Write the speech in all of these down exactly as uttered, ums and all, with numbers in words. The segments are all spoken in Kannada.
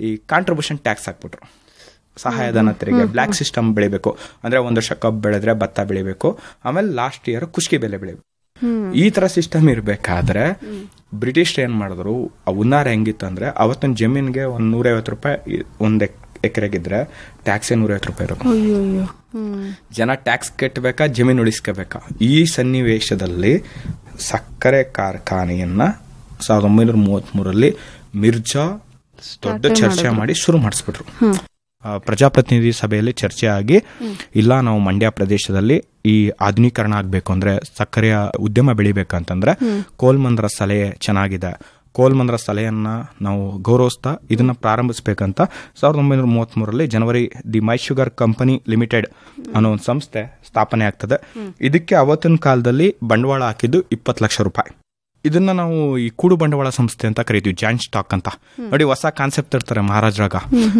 ಈ ಕಾಂಟ್ರಿಬ್ಯೂಷನ್ ಟ್ಯಾಕ್ಸ್ ಹಾಕ್ಬಿಟ್ರು. ಸಹಾಯಧನ ತೆರಿಗೆ, ಬ್ಲ್ಯಾಕ್ ಸಿಸ್ಟಮ್ ಬೆಳಿಬೇಕು ಅಂದ್ರೆ ಒಂದ್ ವರ್ಷ ಕಬ್ಬು ಬೆಳೆದ್ರೆ ಭತ್ತ ಬೆಳಿಬೇಕು, ಆಮೇಲೆ ಲಾಸ್ಟ್ ಇಯರ್ ಕುಷ್ಕಿ ಬೆಲೆ ಬೆಳಿಬೇಕು. ಈ ತರ ಸಿಸ್ಟಮ್ ಇರ್ಬೇಕಾದ್ರೆ ಬ್ರಿಟಿಷ್ ಏನ್ ಮಾಡಿದ್ರು, ಉನ್ನಾರ ಹೆಂಗಿತ್ತು ಅಂದ್ರೆ ಅವತ್ತಿನ ಜಮೀನ್ಗೆ ಒಂದ್ ನೂರೈವತ್ತು ರೂಪಾಯಿ ಒಂದ್ ಎಕರೆಗಿದ್ರೆ ಟ್ಯಾಕ್ಸ್ ನೂರೈವತ್ತು ರೂಪಾಯಿ ಇರೋದು. ಜನ ಟ್ಯಾಕ್ಸ್ ಕಟ್ಟಬೇಕಾ, ಜಮೀನು ಉಳಿಸ್ಕೋಬೇಕಾ? ಈ ಸನ್ನಿವೇಶದಲ್ಲಿ ಸಕ್ಕರೆ ಕಾರ್ಖಾನೆಯನ್ನ ಸಾವಿರದ ಒಂಬೈನೂರ ಮೂವತ್ತ್ ಮೂರಲ್ಲಿ ಮಿರ್ಜಾ ದೊಡ್ಡ ಚರ್ಚೆ ಮಾಡಿ ಶುರು ಮಾಡಿಸ್ಬಿಟ್ರು. ಪ್ರಜಾಪ್ರತಿನಿಧಿ ಸಭೆಯಲ್ಲಿ ಚರ್ಚೆ ಆಗಿ, ಇಲ್ಲ ನಾವು ಮಂಡ್ಯ ಪ್ರದೇಶದಲ್ಲಿ ಈ ಆಧುನೀಕರಣ ಆಗ್ಬೇಕು ಅಂದ್ರೆ, ಸಕ್ಕರೆಯ ಉದ್ಯಮ ಬೆಳಿಬೇಕಂತಂದ್ರೆ ಕೋಲ್ಮಂದ್ರ ಸಲಹೆ ಚೆನ್ನಾಗಿದೆ, ಕೋಲ್ಮಂದ್ರ ಸಲಹೆಯನ್ನ ನಾವು ಗೌರವಿಸ್ತಾ ಇದನ್ನ ಪ್ರಾರಂಭಿಸಬೇಕಂತ ಸಾವಿರದ ಒಂಬೈನೂರ ಮೂವತ್ತ್ ಮೂರರಲ್ಲಿ ಜನವರಿ the my sugar company limited ಅನ್ನೋ ಒಂದು ಸಂಸ್ಥೆ ಸ್ಥಾಪನೆ ಆಗ್ತದೆ. ಇದಕ್ಕೆ ಅವತ್ತಿನ ಕಾಲದಲ್ಲಿ ಬಂಡವಾಳ ಹಾಕಿದ್ದು ಇಪ್ಪತ್ತು ಲಕ್ಷ ರೂಪಾಯಿ. ಇದನ್ನ ನಾವು ಈ ಕೂಡು ಬಂಡವಾಳ ಸಂಸ್ಥೆ ಅಂತ ಕರಿತೀವಿ, ಜಾಯಿಂಟ್ ಸ್ಟಾಕ್ ಅಂತ. ನೋಡಿ, ಹೊಸ ಕಾನ್ಸೆಪ್ಟ್ ಇರ್ತಾರೆ ಮಹಾರಾಜರಾಗ,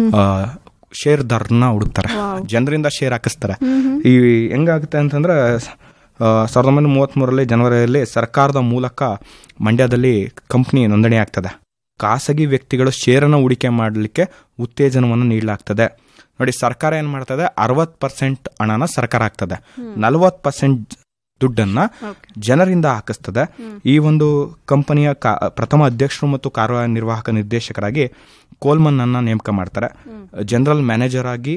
ಶೇರ್ದಾರನ್ನ ಹುಡುಕ್ತಾರೆ, ಜನರಿಂದ ಶೇರ್ ಹಾಕಿಸ್ತಾರೆ. ಈ ಹೆಂಗಾಗುತ್ತೆ ಅಂತಂದ್ರೆ ಸಾವಿರದ ಒಂಬೈನೂರ ಮೂವತ್ತ್ ಮೂರರಲ್ಲಿ ಜನವರಿಯಲ್ಲಿ ಸರ್ಕಾರದ ಮೂಲಕ ಮಂಡ್ಯದಲ್ಲಿ ಕಂಪ್ನಿ ನೋಂದಣಿ ಆಗ್ತದೆ. ಖಾಸಗಿ ವ್ಯಕ್ತಿಗಳು ಶೇರನ್ನು ಹೂಡಿಕೆ ಮಾಡಲಿಕ್ಕೆ ಉತ್ತೇಜನವನ್ನು ನೀಡಲಾಗ್ತದೆ. ನೋಡಿ, ಸರ್ಕಾರ ಏನ್ ಮಾಡ್ತದೆ, ಅರವತ್ ಪರ್ಸೆಂಟ್ ಹಣನ ಸರ್ಕಾರ ಹಾಕ್ತದೆ, ನಲವತ್ ಪರ್ಸೆಂಟ್ ದುಡ್ಡನ್ನ ಜನರಿಂದ ಹಾಕಿಸ್ತದೆ. ಈ ಒಂದು ಕಂಪನಿಯ ಪ್ರಥಮ ಅಧ್ಯಕ್ಷರು ಮತ್ತು ಕಾರ್ಯನಿರ್ವಾಹಕ ನಿರ್ದೇಶಕರಾಗಿ ಕೋಲ್ಮನ್ ಅನ್ನ ನೇಮಕ ಮಾಡ್ತಾರೆ. ಜನರಲ್ ಮ್ಯಾನೇಜರ್ ಆಗಿ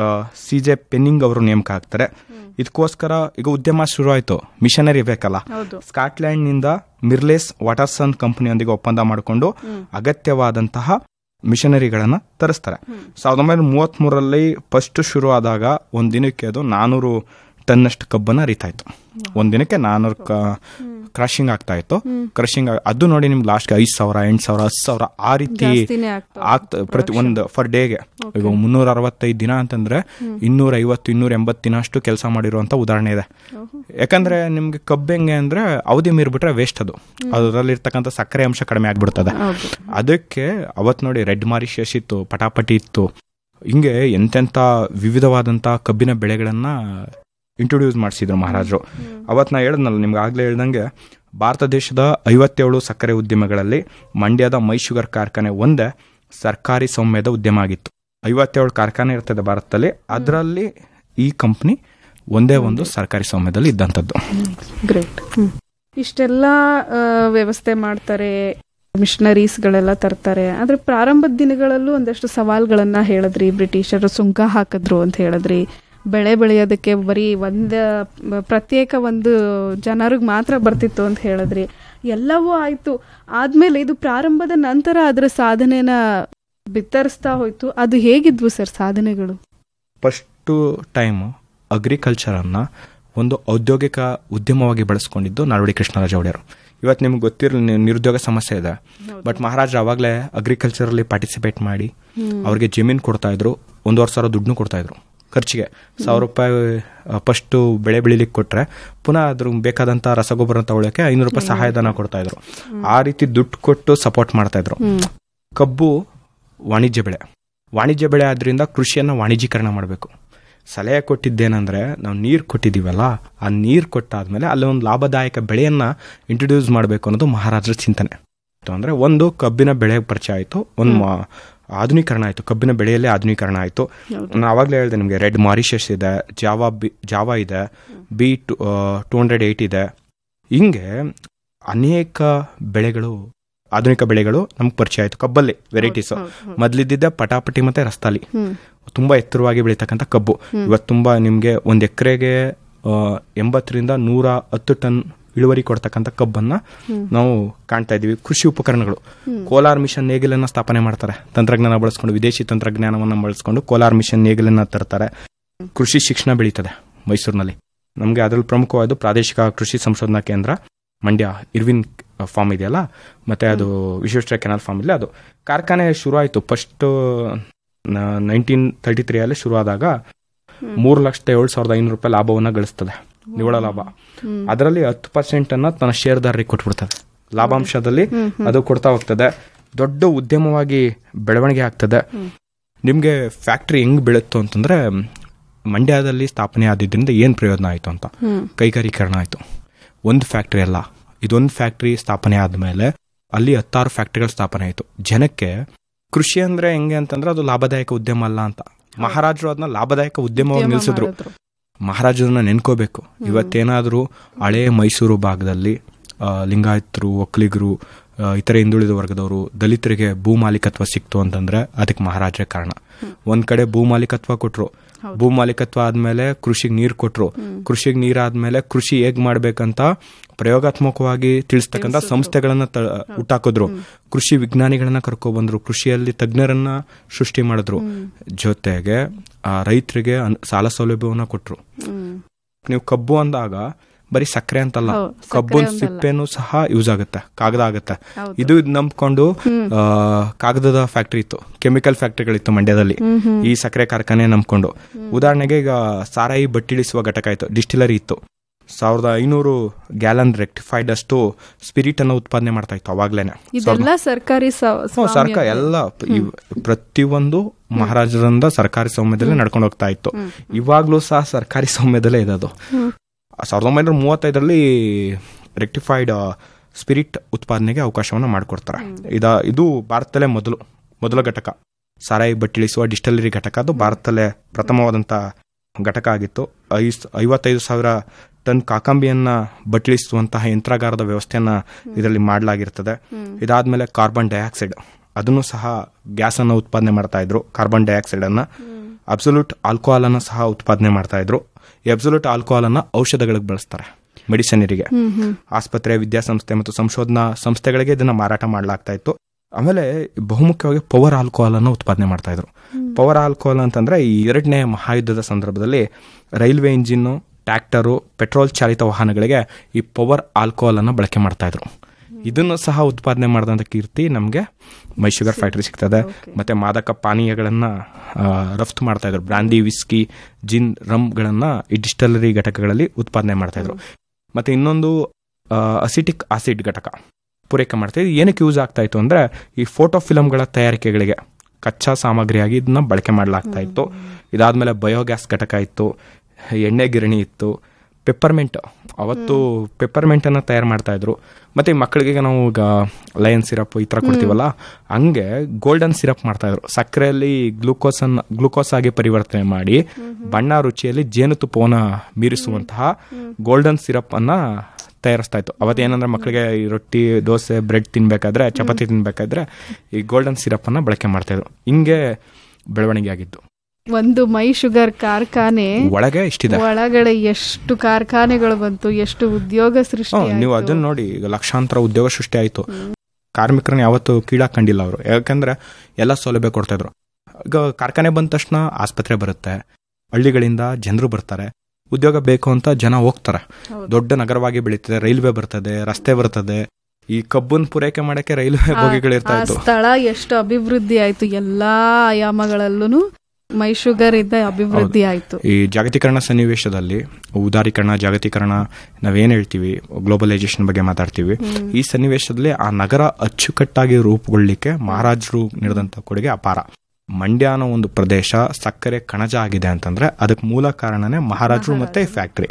ಸಿ ಜೆ ಪೆನ್ನಿಂಗ್ ಅವರು ನೇಮಕ ಆಗ್ತಾರೆ. ಇದಕ್ಕೋಸ್ಕರ ಈಗ ಉದ್ಯಮ ಶುರು ಆಯ್ತು, ಮಿಷನರಿ ಬೇಕಲ್ಲ. ಸ್ಕಾಟ್ಲೆಂಡ್ ನಿಂದ ಮಿರ್ಲೇಸ್ ವಾಟರ್ಸನ್ ಕಂಪನಿಯೊಂದಿಗೆ ಒಪ್ಪಂದ ಮಾಡಿಕೊಂಡು ಅಗತ್ಯವಾದಂತಹ ಮಿಷನರಿಗಳನ್ನ ತರಿಸ್ತಾರೆ. ಸಾವಿರದ ಒಂಬೈನೂರ ಮೂವತ್ತ್ ಮೂರರಲ್ಲಿ ಫಸ್ಟ್ ಶುರು ಆದಾಗ ಒಂದ್ ದಿನಕ್ಕೆ ಅದು ನಾನೂರು ಟನ್ನಷ್ಟು ಕಬ್ಬನ್ನ ಅರಿತಾಯ್ತು. ಒಂದ್ ದಿನಕ್ಕೆ ನಾನೂರು ಕ್ರಶಿಂಗ್ ಆಗ್ತಾ ಇತ್ತು. ಕ್ರಶಿಂಗ್ ಅದು ನೋಡಿ ನಿಮ್ಗೆ ಲಾಸ್ಟ್ ಐದ್ ಸಾವಿರ ಎಂಟು ಸಾವಿರ ಹತ್ತು ಸಾವಿರ ಆ ರೀತಿ ಆಗ್ತ ಪ್ರತಿ ಒಂದು ಫರ್ ಡೇಗೆ. ಈಗ ಮುನ್ನೂರ ಅರವತ್ತೈದು ದಿನ ಅಂತಂದ್ರೆ ಇನ್ನೂರ ಐವತ್ತು ಇನ್ನೂರ ಎಂಬತ್ತು ದಿನ ಅಷ್ಟು ಕೆಲಸ ಮಾಡಿರುವಂತ ಉದಾಹರಣೆ ಇದೆ. ಯಾಕಂದ್ರೆ ನಿಮ್ಗೆ ಕಬ್ಬು ಹೆಂಗೆ ಅಂದ್ರೆ ಅವಧಿ ಮೀರ್ಬಿಟ್ರೆ ವೇಸ್ಟ್, ಅದು ಅದರಲ್ಲಿರ್ತಕ್ಕಂಥ ಸಕ್ಕರೆ ಅಂಶ ಕಡಿಮೆ ಆಗ್ಬಿಡ್ತದೆ. ಅದಕ್ಕೆ ಅವತ್ ನೋಡಿ ರೆಡ್ ಮಾರಿಷಸ್ ಇತ್ತು, ಪಟಾಪಟಿ ಇತ್ತು, ಹಿಂಗೆ ಎಂತೆಂತ ವಿವಿಧವಾದಂತ ಕಬ್ಬಿನ ಬೆಳೆಗಳನ್ನ ಇಂಟ್ರೊಡ್ಯೂಸ್ ಮಾಡಿಸಿದ್ರು ಮಹಾರಾಜರು. ಅವತ್ ನಾ ಹೇಳಿದ್ನಲ್ಲ ನಿಮ್ಗೆ ಆಗ್ಲೇ ಹೇಳ್ದಂಗೆ, ಭಾರತ ದೇಶದ ಐವತ್ತೇಳು ಸಕ್ಕರೆ ಉದ್ಯಮಗಳಲ್ಲಿ ಮಂಡ್ಯದ ಮೈ ಶುಗರ್ ಕಾರ್ಖಾನೆ ಒಂದೇ ಸರ್ಕಾರಿ ಸ್ವಾಮ್ಯದ ಉದ್ಯಮ ಆಗಿತ್ತು. ಐವತ್ತೇಳು ಕಾರ್ಖಾನೆ ಇರ್ತದೆ ಭಾರತದಲ್ಲಿ, ಅದರಲ್ಲಿ ಈ ಕಂಪ್ನಿ ಒಂದೇ ಒಂದು ಸರ್ಕಾರಿ ಸ್ವಾಮ್ಯದಲ್ಲಿ ಇದ್ದಂಥದ್ದು. ಗ್ರೇಟ್. ಇಷ್ಟೆಲ್ಲ ವ್ಯವಸ್ಥೆ ಮಾಡ್ತಾರೆ, ಮಿಷನರೀಸ್ಗಳೆಲ್ಲ ತರ್ತಾರೆ. ಆದ್ರೆ ಪ್ರಾರಂಭದ ದಿನಗಳಲ್ಲೂ ಒಂದಷ್ಟು ಸವಾಲ್ಗಳನ್ನ ಹೇಳಿದ್ರಿ. ಬ್ರಿಟಿಷರು ಸುಂಕ ಹಾಕಿದ್ರು ಅಂತ ಹೇಳಿದ್ರಿ. ಬೆಳೆ ಬೆಳೆಯೋದಕ್ಕೆ ಬರೀ ಒಂದು ಪ್ರತ್ಯೇಕ ಒಂದು ಜನರಿಗೆ ಮಾತ್ರ ಬರ್ತಿತ್ತು ಅಂತ ಹೇಳಿದ್ರಿ. ಎಲ್ಲವೂ ಆಯ್ತು. ಆದ್ಮೇಲೆ ಇದು ಪ್ರಾರಂಭದ ನಂತರ ಅದರ ಸಾಧನೆನ ಬಿತ್ತರಿಸ್ತಾ ಹೋಯ್ತು. ಅದು ಹೇಗಿದ್ವು ಸರ್ ಸಾಧನೆಗಳು? ಫಸ್ಟ್ ಟೈಮ್ ಅಗ್ರಿಕಲ್ಚರ್ ಅನ್ನ ಒಂದು ಔದ್ಯೋಗಿಕ ಉದ್ಯಮವಾಗಿ ಬಳಸ್ಕೊಂಡಿದ್ದು ನಾಲ್ವಡಿ ಕೃಷ್ಣರಾಜ ಒಡೆಯರು. ಇವತ್ತು ನಿಮ್ಗೆ ಗೊತ್ತಿರಲಿ ನಿರುದ್ಯೋಗ ಸಮಸ್ಯೆ ಇದೆ, ಬಟ್ ಮಹಾರಾಜರು ಅವಾಗಲೇ ಅಗ್ರಿಕಲ್ಚರ್ ಅಲ್ಲಿ ಪಾರ್ಟಿಸಿಪೇಟ್ ಮಾಡಿ ಅವ್ರಿಗೆ ಜಮೀನು ಕೊಡ್ತಾ ಇದ್ರು, ಒಂದೂವರೆ ಸಾವಿರ ದುಡ್ಡು ಕೊಡ್ತಾ ಇದ್ರು ಖರ್ಚಿಗೆ. ಸಾವಿರ ರೂಪಾಯಿ ಫಸ್ಟ್ ಬೆಳೆ ಬೆಳಿಲಿಕ್ಕೆ ಕೊಟ್ರೆ ಪುನಃ ಅದ್ರ ಬೇಕಾದಂತ ರಸಗೊಬ್ಬರ ತಗೊಳ್ಳಕ್ಕೆ ಐನೂರು ರೂಪಾಯಿ ಸಹಾಯಧನ ಕೊಡ್ತಾ ಇದ್ರು. ಆ ರೀತಿ ದುಡ್ಡು ಕೊಟ್ಟು ಸಪೋರ್ಟ್ ಮಾಡ್ತಾ ಇದ್ರು. ಕಬ್ಬು ವಾಣಿಜ್ಯ ಬೆಳೆ, ವಾಣಿಜ್ಯ ಬೆಳೆ ಆದ್ರಿಂದ ಕೃಷಿಯನ್ನ ವಾಣಿಜ್ಯೀಕರಣ ಮಾಡಬೇಕು. ಸಲಹೆ ಕೊಟ್ಟಿದ್ದೇನೆಂದ್ರೆ, ನಾವು ನೀರು ಕೊಟ್ಟಿದ್ದೀವಲ್ಲ, ಆ ನೀರು ಕೊಟ್ಟಾದ್ಮೇಲೆ ಅಲ್ಲಿ ಒಂದು ಲಾಭದಾಯಕ ಬೆಳೆಯನ್ನ ಇಂಟ್ರೊಡ್ಯೂಸ್ ಮಾಡಬೇಕು ಅನ್ನೋದು ಮಹಾರಾಜರ ಚಿಂತನೆ. ಅಂದ್ರೆ ಒಂದು ಕಬ್ಬಿನ ಬೆಳೆ ಪರಿಚಯ ಆಯ್ತು, ಒಂದು ಆಧುನೀಕರಣ ಆಯ್ತು, ಕಬ್ಬಿನ ಬೆಳೆಯಲ್ಲೇ ಆಧುನೀಕರಣ ಆಯ್ತು. ನಾನು ಆವಾಗಲೇ ಹೇಳಿದೆ ನಿಮಗೆ, ರೆಡ್ ಮಾರಿಷಸ್ ಇದೆ, ಜಾವಾ ಬಿ ಜಾವಾ ಇದೆ, B to two hundred eight ಇದೆ. ಹಿಂಗೆ ಅನೇಕ ಬೆಳೆಗಳು, ಆಧುನಿಕ ಬೆಳೆಗಳು ನಮ್ಗೆ ಪರಿಚಯ ಆಯ್ತು. ಕಬ್ಬಲ್ಲಿ ವೆರೈಟೀಸ್ ಮೊದಲಿದ್ದ ಪಟಾಪಟಿ ಮತ್ತೆ ರಸ್ತಾಲಿ, ತುಂಬಾ ಎತ್ತರವಾಗಿ ಬೆಳೀತಕ್ಕಂಥ ಕಬ್ಬು. ಇವತ್ತು ತುಂಬಾ ನಿಮ್ಗೆ ಒಂದ್ ಎಕರೆಗೆ ಎಂಬತ್ತರಿಂದ ನೂರ ಹತ್ತು ಟನ್ ಇಳುವರಿ ಕೊಡ್ತಕ್ಕಂಥ ಕಬ್ಬನ್ನ ನಾವು ಕಾಣ್ತಾ ಇದೀವಿ. ಕೃಷಿ ಉಪಕರಣಗಳು, ಕೋಲಾರ್ ಮಿಷನ್ ನೇಗಿಲನ್ನ ಸ್ಥಾಪನೆ ಮಾಡ್ತಾರೆ. ತಂತ್ರಜ್ಞಾನ ಬಳಸ್ಕೊಂಡು, ವಿದೇಶಿ ತಂತ್ರಜ್ಞಾನವನ್ನ ಬಳಸ್ಕೊಂಡು ಕೋಲಾರ್ ಮಿಷನ್ ನೇಗಿಲನ್ನ ತರ್ತಾರೆ. ಕೃಷಿ ಶಿಕ್ಷಣ ಬೆಳೀತದೆ ಮೈಸೂರಿನಲ್ಲಿ. ನಮ್ಗೆ ಅದ್ರಲ್ಲಿ ಪ್ರಮುಖವಾದ ಪ್ರಾದೇಶಿಕ ಕೃಷಿ ಸಂಶೋಧನಾ ಕೇಂದ್ರ ಮಂಡ್ಯ ಇರ್ವಿನ್ ಫಾರ್ಮ್ ಇದೆಯಲ್ಲ, ಮತ್ತೆ ಅದು ವಿಶ್ವೇಶ್ವರ ಕೆನಾಲ್ ಫಾರ್ಮ್ ಇಲ್ಲ, ಅದು ಕಾರ್ಖಾನೆ ಶುರು ಆಯ್ತು. ಫಸ್ಟ್ ನೈನ್ಟೀನ್ ತರ್ಟಿ ತ್ರೀ ಅಲ್ಲಿ ಶುರು ಆದಾಗ ಮೂರು ಲಕ್ಷದ ಏಳು ಸಾವಿರದ ಐನೂರು ರೂಪಾಯಿ ಲಾಭವನ್ನ ಗಳಿಸ್ತದೆ, ನಿವ್ವಳ ಲಾಭ. ಅದರಲ್ಲಿ ಹತ್ತು ಪರ್ಸೆಂಟ್ ಅನ್ನ ತನ್ನ ಶೇರ್ದಾರರಿಗೆ ಕೊಟ್ಬಿಡ್ತದೆ. ಲಾಭಾಂಶದಲ್ಲಿ ಅದು ಕೊಡ್ತಾ ಹೋಗ್ತದೆ. ದೊಡ್ಡ ಉದ್ಯಮವಾಗಿ ಬೆಳವಣಿಗೆ ಆಗ್ತದೆ. ನಿಮ್ಗೆ ಫ್ಯಾಕ್ಟ್ರಿ ಹೆಂಗ್ ಬೆಳೀತು ಅಂತಂದ್ರೆ, ಮಂಡ್ಯದಲ್ಲಿ ಸ್ಥಾಪನೆ ಆದಿದ್ದರಿಂದ ಏನ್ ಪ್ರಯೋಜನ ಆಯ್ತು ಅಂತ, ಕೈಗಾರೀಕರಣ ಆಯ್ತು. ಒಂದು ಫ್ಯಾಕ್ಟ್ರಿ ಅಲ್ಲ, ಇದೊಂದು ಫ್ಯಾಕ್ಟ್ರಿ ಸ್ಥಾಪನೆ ಆದ್ಮೇಲೆ ಅಲ್ಲಿ ಹತ್ತಾರು ಫ್ಯಾಕ್ಟ್ರಿಗಳು ಸ್ಥಾಪನೆ ಆಯ್ತು. ಜನಕ್ಕೆ ಕೃಷಿ ಅಂದ್ರೆ ಹೆಂಗೆ ಅಂತಂದ್ರೆ ಅದು ಲಾಭದಾಯಕ ಉದ್ಯಮ ಅಲ್ಲ ಅಂತ. ಮಹಾರಾಜರು ಅದನ್ನ ಲಾಭದಾಯಕ ಉದ್ಯಮವಾಗಿ ನಿಲ್ಸಿದ್ರು. ಮಹಾರಾಜರನ್ನ ನೆನ್ಕೋಬೇಕು. ಇವತ್ತೇನಾದ್ರೂ ಹಳೆ ಮೈಸೂರು ಭಾಗದಲ್ಲಿ ಲಿಂಗಾಯತರು, ಒಕ್ಕಲಿಗರು, ಇತರೆ ಹಿಂದುಳಿದ ವರ್ಗದವರು, ದಲಿತರಿಗೆ ಭೂ ಮಾಲೀಕತ್ವ ಸಿಕ್ತು ಅಂತಂದ್ರೆ ಅದಕ್ಕೆ ಮಹಾರಾಜರೇ ಕಾರಣ. ಒಂದ್ ಕಡೆ ಭೂ ಮಾಲೀಕತ್ವ ಕೊಟ್ರು, ಭೂ ಮಾಲೀಕತ್ವ ಆದ್ಮೇಲೆ ಕೃಷಿಗೆ ನೀರ್ ಕೊಟ್ರು, ಕೃಷಿಗೆ ನೀರಾದ್ಮೇಲೆ ಕೃಷಿ ಹೇಗ್ ಮಾಡ್ಬೇಕಂತ ಪ್ರಯೋಗಾತ್ಮಕವಾಗಿ ತಿಳಿಸ್ತಕ್ಕಂಥ ಸಂಸ್ಥೆಗಳನ್ನ ಹುಟ್ಟಾಕಿದ್ರು, ಕೃಷಿ ವಿಜ್ಞಾನಿಗಳನ್ನ ಕರ್ಕೊಬಂದ್ರು, ಕೃಷಿಯಲ್ಲಿ ತಜ್ಞರನ್ನ ಸೃಷ್ಟಿ ಮಾಡಿದ್ರು, ಜೊತೆಗೆ ರೈತರಿಗೆ ಸಾಲ ಸೌಲಭ್ಯವನ್ನ ಕೊಟ್ರು. ನೀವು ಕಬ್ಬು ಅಂದಾಗ ಬರೀ ಸಕ್ಕರೆ ಅಂತಲ್ಲ, ಕಬ್ಬು ಸಿಪ್ಪೆನೂ ಸಹ ಯೂಸ್ ಆಗುತ್ತೆ, ಕಾಗದ ಆಗುತ್ತೆ. ಇದು ನಂಬ್ಕೊಂಡು ಕಾಗದದ ಫ್ಯಾಕ್ಟರಿ ಇತ್ತು, ಕೆಮಿಕಲ್ ಫ್ಯಾಕ್ಟರಿಗಳಿತ್ತು ಮಂಡ್ಯದಲ್ಲಿ, ಈ ಸಕ್ಕರೆ ಕಾರ್ಖಾನೆ ನಂಬ್ಕೊಂಡು. ಉದಾಹರಣೆಗೆ ಈಗ ಸಾರಾಯಿ ಬಟ್ಟಿಳಿಸುವ ಘಟಕ ಇತ್ತು, ಡಿಸ್ಟಿಲರಿ ಇತ್ತು. ಸಾವಿರದ ಐನೂರು ಗ್ಯಾಲನ್ ರೆಕ್ಟಿಫೈಡ್ ಅಷ್ಟು ಸ್ಪಿರಿಟ್ ಅನ್ನು ಉತ್ಪಾದನೆ ಮಾಡ್ತಾ ಇತ್ತು ಅವಾಗ್ಲೇನೆ. ಸರ್ಕಾರಿ ಸರ್ಕಾರ ಎಲ್ಲ ಪ್ರತಿಯೊಂದು ಮಹಾರಾಜರಿಂದ ಸರ್ಕಾರಿ ಸ್ವಾಮ್ಯದಲ್ಲೇ ನಡ್ಕೊಂಡು ಹೋಗ್ತಾ ಇತ್ತು. ಇವಾಗ್ಲೂ ಸಹ ಸರ್ಕಾರಿ ಸ್ವಾಮ್ಯದಲ್ಲೇ ಇದೆ ಅದು. ಸಾವಿರದ ಒಂಬೈನೂರ ಮೂವತ್ತೈದರಲ್ಲಿ ರೆಕ್ಟಿಫೈಡ್ ಸ್ಪಿರಿಟ್ ಉತ್ಪಾದನೆಗೆ ಅವಕಾಶವನ್ನು ಮಾಡಿಕೊಡ್ತಾರೆ. ಇದ ಇದು ಭಾರತದಲ್ಲೇ ಮೊದಲು ಮೊದಲ ಘಟಕ, ಸಾರಾಯಿ ಬಟ್ಟಿಳಿಸುವ ಡಿಸ್ಟಿಲರಿ ಘಟಕ. ಅದು ಭಾರತದಲ್ಲೇ ಪ್ರಥಮವಾದಂಥ ಘಟಕ ಆಗಿತ್ತು. ಐ ಐವತ್ತೈದು ಸಾವಿರ ಟನ್ ಕಾಕಂಬಿಯನ್ನ ಬಟ್ಟಿಳಿಸುವಂತಹ ಯಂತ್ರಾಗಾರದ ವ್ಯವಸ್ಥೆಯನ್ನ ಇದರಲ್ಲಿ ಮಾಡಲಾಗಿರ್ತದೆ. ಇದಾದ್ಮೇಲೆ ಕಾರ್ಬನ್ ಡೈಆಕ್ಸೈಡ್, ಅದನ್ನು ಸಹ ಗ್ಯಾಸ್ ಅನ್ನು ಉತ್ಪಾದನೆ ಮಾಡ್ತಾ ಇದ್ರು. ಕಾರ್ಬನ್ ಡೈಆಕ್ಸೈಡ್ ಅನ್ನ, ಅಬ್ಸಲ್ಯೂಟ್ ಆಲ್ಕೋಹಾಲ್ ಅನ್ನ ಸಹ ಉತ್ಪಾದನೆ ಮಾಡ್ತಾ ಇದ್ರು. ಅಬ್ಸಲ್ಯೂಟ್ ಆಲ್ಕೋಹಾಲ್ ಅನ್ನ ಔಷಧಗಳಿಗೆ ಬಳಸ್ತಾರೆ, ಮೆಡಿಸಿನರಿಗೆ, ಆಸ್ಪತ್ರೆ, ವಿದ್ಯಾಸಂಸ್ಥೆ ಮತ್ತು ಸಂಶೋಧನಾ ಸಂಸ್ಥೆಗಳಿಗೆ ಇದನ್ನ ಮಾರಾಟ ಮಾಡಲಾಗ್ತಾ ಇತ್ತು. ಆಮೇಲೆ ಬಹುಮುಖ್ಯವಾಗಿ ಪವರ್ ಆಲ್ಕೋಹಾಲ್ ಅನ್ನು ಉತ್ಪಾದನೆ ಮಾಡ್ತಾ ಇದ್ರು. ಪವರ್ ಆಲ್ಕೋಹಾಲ್ ಅಂತಂದ್ರೆ ಈ ಎರಡನೇ ಮಹಾಯುದ್ಧದ ಸಂದರ್ಭದಲ್ಲಿ ರೈಲ್ವೆ ಇಂಜಿನ್, ಟ್ರ್ಯಾಕ್ಟರು, ಪೆಟ್ರೋಲ್ ಚಾಲಿತ ವಾಹನಗಳಿಗೆ ಈ ಪವರ್ ಆಲ್ಕೋಹಾಲ್ ಅನ್ನ ಬಳಕೆ ಮಾಡ್ತಾ ಇದ್ರು. ಇದನ್ನು ಸಹ ಉತ್ಪಾದನೆ ಮಾಡಿದಂಥ ಕೀರ್ತಿ ನಮಗೆ ಮೈ ಶುಗರ್ ಫ್ಯಾಕ್ಟರಿ ಸಿಗ್ತದೆ. ಮತ್ತೆ ಮಾದಕ ಪಾನೀಯಗಳನ್ನ ರಫ್ತು ಮಾಡ್ತಾ ಇದ್ರು, ಬ್ರಾಂದಿ, ವಿಸ್ಕಿ, ಜಿನ್, ರಮ್ಗಳನ್ನ ಈ ಡಿಸ್ಟಿಲರಿ ಘಟಕಗಳಲ್ಲಿ ಉತ್ಪಾದನೆ ಮಾಡ್ತಾ ಇದ್ರು. ಮತ್ತೆ ಇನ್ನೊಂದು ಅಸಿಟಿಕ್ ಆಸಿಡ್ ಘಟಕ ಪೂರೈಕೆ ಮಾಡ್ತಾ ಇದ್ರು. ಏನಕ್ಕೆ ಯೂಸ್ ಆಗ್ತಾ ಇತ್ತು ಅಂದ್ರೆ ಈ ಫೋಟೋ ಫಿಲಮ್ಗಳ ತಯಾರಿಕೆಗಳಿಗೆ ಕಚ್ಚಾ ಸಾಮಗ್ರಿಯಾಗಿ ಇದನ್ನ ಬಳಕೆ ಮಾಡಲಾಗ್ತಾ ಇತ್ತು. ಇದಾದ್ಮೇಲೆ ಬಯೋಗ್ಯಾಸ್ ಘಟಕ ಇತ್ತು, ಎಣ್ಣೆ ಗಿರಣಿ ಇತ್ತು, ಪೆಪ್ಪರ್ಮೆಂಟ್, ಅವತ್ತು ಪೆಪ್ಪರ್ಮೆಂಟ್ ಅನ್ನ ತಯಾರು ಮಾಡ್ತಾ ಇದ್ರು. ಮತ್ತೆ ಮಕ್ಕಳಿಗೆ ನಾವು ಈಗ ಲಯನ್ ಸಿರಪ್ ಈ ತರ ಕೊಡ್ತೀವಲ್ಲ, ಹಂಗೆ ಗೋಲ್ಡನ್ ಸಿರಪ್ ಮಾಡ್ತಾ ಇದ್ರು. ಸಕ್ಕರೆಯಲ್ಲಿ ಗ್ಲೂಕೋಸ್ ಅನ್ನ ಗ್ಲೂಕೋಸ್ ಆಗಿ ಪರಿವರ್ತನೆ ಮಾಡಿ ಬಣ್ಣ ರುಚಿಯಲ್ಲಿ ಜೇನುತುಪ್ಪವನ್ನ ಮೀರಿಸುವಂತಹ ಗೋಲ್ಡನ್ ಸಿರಪ್ ಅನ್ನ ತಯಾರಿಸ್ತಾ ಇತ್ತು. ಅವತ್ತೇನಂದ್ರೆ ಮಕ್ಕಳಿಗೆ ಈ ರೊಟ್ಟಿ, ದೋಸೆ, ಬ್ರೆಡ್ ತಿನ್ಬೇಕಾದ್ರೆ, ಚಪಾತಿ ತಿನ್ಬೇಕಾದ್ರೆ ಈ ಗೋಲ್ಡನ್ ಸಿರಪ್ ಅನ್ನ ಬಳಕೆ ಮಾಡ್ತಾ ಇದ್ರು. ಹಿಂಗೆ ಬೆಳವಣಿಗೆ ಆಗಿದ್ದು. ಒಂದು ಮೈ ಶುಗರ್ ಕಾರ್ಖಾನೆ ಒಳಗೆ ಇಷ್ಟಿದೆ, ಒಳಗಡೆ ಎಷ್ಟು ಕಾರ್ಖಾನೆಗಳು ಬಂತು, ಎಷ್ಟು ಉದ್ಯೋಗ ಸೃಷ್ಟಿ. ನೀವು ಅದನ್ನ ನೋಡಿ, ಈಗ ಲಕ್ಷಾಂತರ ಉದ್ಯೋಗ ಸೃಷ್ಟಿ ಆಯ್ತು. ಕಾರ್ಮಿಕರನ್ನ ಯಾವತ್ತು ಕೀಳಾಕೊಂಡಿಲ್ಲ ಅವರು, ಯಾಕಂದ್ರೆ ಎಲ್ಲ ಸೌಲಭ್ಯ ಕೊಡ್ತಾ ಇದ್ರು. ಈಗ ಕಾರ್ಖಾನೆ ಬಂದ ತಕ್ಷಣ ಆಸ್ಪತ್ರೆ ಬರುತ್ತೆ, ಹಳ್ಳಿಗಳಿಂದ ಜನರು ಬರ್ತಾರೆ, ಉದ್ಯೋಗ ಬೇಕು ಅಂತ ಜನ ಹೋಗ್ತಾರೆ. ದೊಡ್ಡ ನಗರವಾಗಿ ಬೆಳೀತದೆ, ರೈಲ್ವೆ ಬರ್ತದೆ, ರಸ್ತೆ ಬರ್ತದೆ. ಈ ಕಬ್ಬನ್ ಪೂರೈಕೆ ಮಾಡಕ್ಕೆ ರೈಲ್ವೆ ಬೋಗಿಗಳಿರ್ತಾ ಇತ್ತು. ಸ್ಥಳ ಎಷ್ಟು ಅಭಿವೃದ್ಧಿ ಆಯ್ತು, ಎಲ್ಲಾ ಆಯಾಮಗಳಲ್ಲೂ ಮೈ ಶುಗರ್ ಇದ್ದ ಅಭಿವೃದ್ಧಿ ಆಯ್ತು. ಈ ಜಾಗತೀಕರಣ ಸನ್ನಿವೇಶದಲ್ಲಿ, ಉದಾರೀಕರಣ, ಜಾಗತೀಕರಣ ನಾವೇನ್ ಹೇಳ್ತೀವಿ, ಗ್ಲೋಬಲೈಸೇಷನ್ ಬಗ್ಗೆ ಮಾತಾಡ್ತೀವಿ. ಈ ಸನ್ನಿವೇಶದಲ್ಲಿ ಆ ನಗರ ಅಚ್ಚುಕಟ್ಟಾಗಿ ರೂಪುಗೊಳ್ಳಿಕ್ಕೆ ಮಹಾರಾಜರು ನೀಡಿದಂತ ಕೊಡುಗೆ ಅಪಾರ. ಮಂಡ್ಯ ಅನ್ನೋ ಒಂದು ಪ್ರದೇಶ ಸಕ್ಕರೆ ಕಣಜ ಆಗಿದೆ ಅಂತಂದ್ರೆ ಅದಕ್ಕೆ ಮೂಲ ಕಾರಣನೇ ಮಹಾರಾಜರು ಮತ್ತೆ ಫ್ಯಾಕ್ಟರಿ.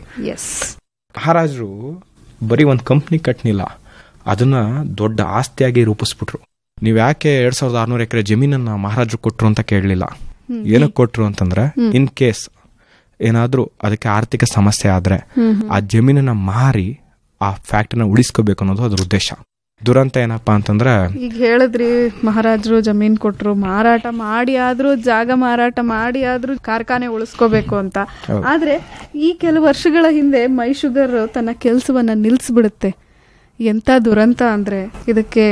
ಮಹಾರಾಜರು ಬರೀ ಒಂದು ಕಂಪ್ನಿ ಕಟ್ನಿಲ್ಲ, ಅದನ್ನ ದೊಡ್ಡ ಆಸ್ತಿಯಾಗಿ ರೂಪಿಸ್ಬಿಟ್ರು. ನೀವ್ ಯಾಕೆ ಎರಡ್ ಸಾವಿರದ ಆರ್ನೂರು ಎಕರೆ ಜಮೀನನ್ನ ಮಹಾರಾಜರು ಕೊಟ್ರು ಅಂತ ಕೇಳಲಿಲ್ಲ. ಏನಕ್ಕೆ ಕೊಟ್ರು ಅಂತಂದ್ರೆ, ಇನ್ ಕೇಸ್ ಏನಾದ್ರೂ ಅದಕ್ಕೆ ಆರ್ಥಿಕ ಸಮಸ್ಯೆ ಆದ್ರೆ ಆ ಜಮೀನನ್ನ ಮಾರಿ ಆ ಫ್ಯಾಕ್ಟರಿನ ಉಳಿಸ್ಕೋಬೇಕು ಅನ್ನೋದು ಅದ್ರ ಉದ್ದೇಶ. ದುರಂತ ಏನಪ್ಪಾ ಅಂತಂದ್ರೆ, ಈಗ ಹೇಳಿದ್ರಿ ಮಹಾರಾಜರು ಜಮೀನ್ ಕೊಟ್ರು, ಮಾರಾಟ ಮಾಡಿ ಆದ್ರೂ, ಜಾಗ ಮಾರಾಟ ಮಾಡಿ ಆದ್ರೂ ಕಾರ್ಖಾನೆ ಉಳಿಸ್ಕೋಬೇಕು ಅಂತ. ಆದ್ರೆ ಈ ಕೆಲವು ವರ್ಷಗಳ ಹಿಂದೆ ಮೈ ಶುಗರ್ ತನ್ನ ಕೆಲಸವನ್ನ ನಿಲ್ಸ್ಬಿಡುತ್ತೆ. ಎಂತ ದುರಂತ ಅಂದ್ರೆ ಇದಕ್ಕೆ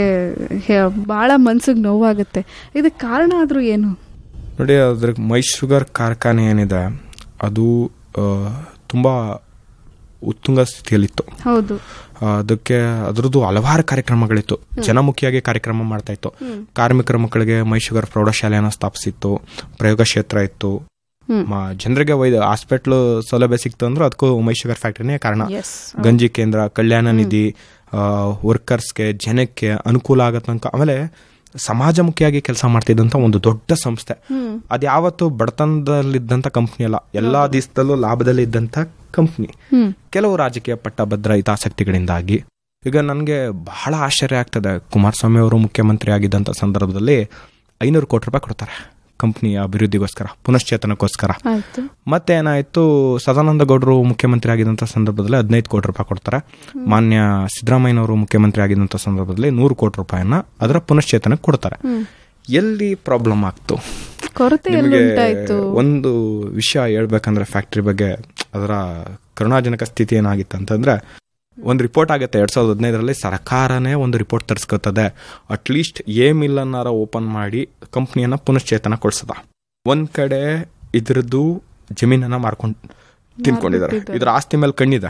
ಬಹಳ ಮನ್ಸಿಗೆ ನೋವಾಗುತ್ತೆ. ಇದಕ್ಕೆ ಕಾರಣ ಆದ್ರೂ ಏನು ನೋಡಿ, ಅದ್ರ ಮೈ ಶುಗರ್ ಕಾರ್ಖಾನೆ ಏನಿದೆ ಅದು ತುಂಬಾ ಉತ್ತುಂಗ ಸ್ಥಿತಿಯಲ್ಲಿತ್ತು. ಹೌದು. ಅದಕ್ಕೆ ಅದರದ್ದು ಹಲವಾರು ಕಾರ್ಯಕ್ರಮಗಳಿತ್ತು, ಜನಮುಖಿಯಾಗಿ ಕಾರ್ಯಕ್ರಮ ಮಾಡ್ತಾ ಇತ್ತು. ಕಾರ್ಮಿಕರ ಮಕ್ಕಳಿಗೆ ಮೈ ಶುಗರ್ ಪ್ರೌಢಶಾಲೆಯನ್ನು ಸ್ಥಾಪಿಸಿತ್ತು, ಪ್ರಯೋಗ ಕ್ಷೇತ್ರ ಇತ್ತು, ಜನರಿಗೆ ವೈದ್ಯ ಹಾಸ್ಪಿಟ್ಲ್ ಸೌಲಭ್ಯ ಸಿಕ್ತು ಅಂದ್ರೆ ಅದಕ್ಕೂ ಮೈ ಶುಗರ್ ಫ್ಯಾಕ್ಟರಿನೇ ಕಾರಣ. ಗಂಜಿ ಕೇಂದ್ರ, ಕಲ್ಯಾಣ ನಿಧಿ, ವರ್ಕರ್ಸ್ಗೆ, ಜನಕ್ಕೆ ಅನುಕೂಲ ಆಗತ್ತಂಕ. ಆಮೇಲೆ ಸಮಾಜಮುಖಿಯಾಗಿ ಕೆಲಸ ಮಾಡ್ತಿದ್ದಂತ ಒಂದು ದೊಡ್ಡ ಸಂಸ್ಥೆ. ಅದ್ಯಾವತ್ತು ಬಡತನದಲ್ಲಿದ್ದಂತ ಕಂಪ್ನಿ ಅಲ್ಲ, ಎಲ್ಲಾ ದಿವಸದಲ್ಲೂ ಲಾಭದಲ್ಲಿ ಇದ್ದಂತ ಕಂಪ್ನಿ. ಕೆಲವು ರಾಜಕೀಯ ಪಟ್ಟಭದ್ರ ಹಿತಾಸಕ್ತಿಗಳಿಂದಾಗಿ ಈಗ ನನಗೆ ಬಹಳ ಆಶ್ಚರ್ಯ ಆಗ್ತದೆ. ಕುಮಾರಸ್ವಾಮಿ ಅವರು ಮುಖ್ಯಮಂತ್ರಿ ಆಗಿದ್ದಂತ ಸಂದರ್ಭದಲ್ಲಿ ಐನೂರು ಕೋಟಿ ರೂಪಾಯಿ ಕೊಡ್ತಾರೆ ಕಂಪ್ನಿಯ ಅಭಿವೃದ್ಧಿಗೋಸ್ಕರ, ಪುನಶ್ಚೇತನಕ್ಕೋಸ್ಕರ. ಆಯ್ತು. ಮತ್ತೆ ಏನಾಯ್ತು, ಸದಾನಂದ ಗೌಡರು ಮುಖ್ಯಮಂತ್ರಿ ಆಗಿದ್ದಂಥ ಸಂದರ್ಭದಲ್ಲಿ ಹದಿನೈದು ಕೋಟಿ ರೂಪಾಯಿ ಕೊಡ್ತಾರೆ. ಮಾನ್ಯ ಸಿದ್ದರಾಮಯ್ಯನವರು ಮುಖ್ಯಮಂತ್ರಿ ಆಗಿದ್ದಂಥ ಸಂದರ್ಭದಲ್ಲಿ ನೂರು ಕೋಟಿ ರೂಪಾಯಿನ ಅದರ ಪುನಶ್ಚೇತನಕ್ಕೆ ಕೊಡ್ತಾರೆ. ಎಲ್ಲಿ ಪ್ರಾಬ್ಲಮ್ ಆಗ್ತು, ಕೊರತೆ ನಿಮಗೆ ಒಂದು ವಿಷಯ ಹೇಳ್ಬೇಕಂದ್ರೆ ಫ್ಯಾಕ್ಟ್ರಿ ಬಗ್ಗೆ ಅದರ ಕರುಣಾಜನಕ ಸ್ಥಿತಿ ಏನಾಗಿತ್ತು ಅಂತಂದ್ರೆ, ಒಂದು ರಿಪೋರ್ಟ್ ಆಗುತ್ತೆ ಎರಡ್ ಸಾವಿರದ ಹದಿನೈದರಲ್ಲಿ, ಸರ್ಕಾರನೇ ಒಂದು report ತರಿಸ್ಕೊತದೆ at least A mill ಅನ್ನಾರ open ಮಾಡಿ ಕಂಪ್ನಿಯನ್ನ ಪುನಶ್ಚೇತನ ಕೊಡ್ಸದ. ಒಂದ್ ಕಡೆ ಇದ್ರದ್ದು ಜಮೀನನ್ನ ಮಾರ್ಕೊಂಡು ತಿನ್ಕೊಂಡಿದ್ದಾರೆ, ಇದ್ರ ಆಸ್ತಿ ಮೇಲೆ ಕಣ್ಣಿದೆ.